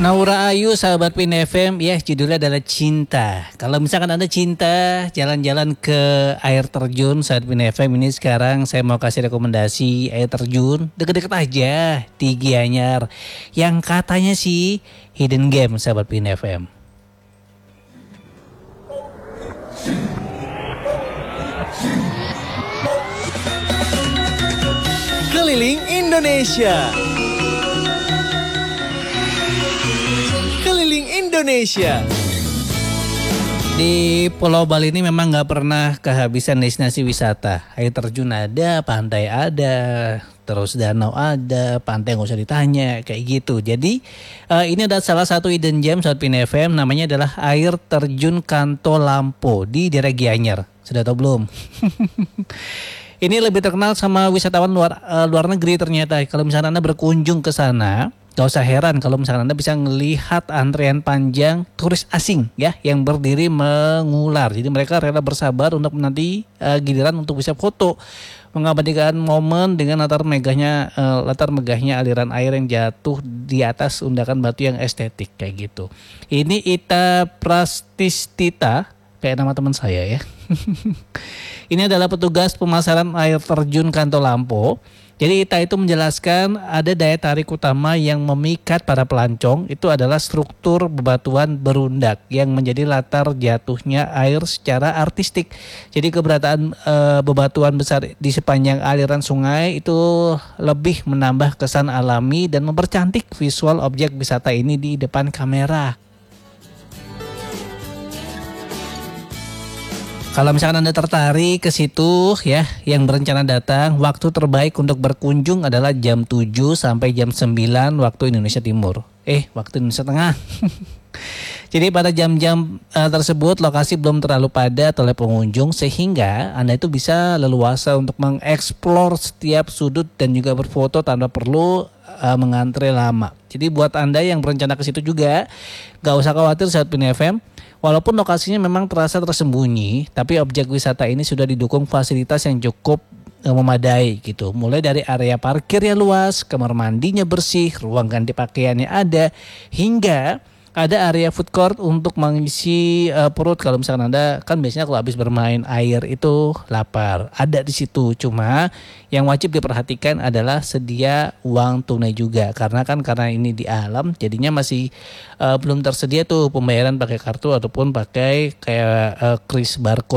Naura Ayu, sahabat Pin FM, ya judulnya adalah Cinta. Kalau misalkan Anda cinta, jalan-jalan ke air terjun saat Pin FM ini sekarang saya mau kasih rekomendasi air terjun deket-deket aja di Gianyar. Yang katanya sih hidden game sahabat Pin FM. Keliling Indonesia. Keliling Indonesia. Di Pulau Bali ini memang nggak pernah kehabisan destinasi wisata. Air terjun ada, pantai ada, terus danau ada, pantai nggak usah ditanya, kayak gitu. Jadi ini adalah salah satu hidden gem saat Pin FM, namanya adalah air terjun Kanto Lampo di daerah Gianyar. Sudah tahu belum? Ini lebih terkenal sama wisatawan luar negeri ternyata. Kalau misalnya Anda berkunjung ke sana, gak usah heran kalau misalnya Anda bisa melihat antrean panjang turis asing ya yang berdiri mengular. Jadi mereka rela bersabar untuk menanti giliran untuk bisa foto, mengabadikan momen dengan latar megahnya aliran air yang jatuh di atas undakan batu yang estetik kayak gitu. Ini Ita Prastistita, kayak nama teman saya ya. Ini adalah petugas pemasaran air terjun Kanto Lampo. Jadi Ita itu menjelaskan ada daya tarik utama yang memikat para pelancong, itu adalah struktur bebatuan berundak yang menjadi latar jatuhnya air secara artistik. Jadi keberadaan bebatuan besar di sepanjang aliran sungai itu lebih menambah kesan alami dan mempercantik visual objek wisata ini di depan kamera. Kalau misalkan Anda tertarik ke situ ya, yang berencana datang, waktu terbaik untuk berkunjung adalah jam 7 sampai jam 9 waktu Indonesia Timur. Waktu Indonesia Tengah. Jadi pada jam-jam tersebut lokasi belum terlalu padat oleh pengunjung sehingga Anda itu bisa leluasa untuk mengeksplor setiap sudut dan juga berfoto tanpa perlu mengantre lama. Jadi buat Anda yang berencana ke situ juga, gak usah khawatir saat Pin FM. Walaupun lokasinya memang terasa tersembunyi, tapi objek wisata ini sudah didukung fasilitas yang cukup memadai gitu. Mulai dari area parkir yang luas, kamar mandinya bersih, ruang ganti pakaiannya ada, hingga ada area food court untuk mengisi perut. Kalau misalkan Anda kan biasanya kalau habis bermain air itu lapar, ada di situ. Cuma yang wajib diperhatikan adalah sedia uang tunai juga, karena ini di alam, jadinya masih belum tersedia tuh pembayaran pakai kartu ataupun pakai kayak kris barcode.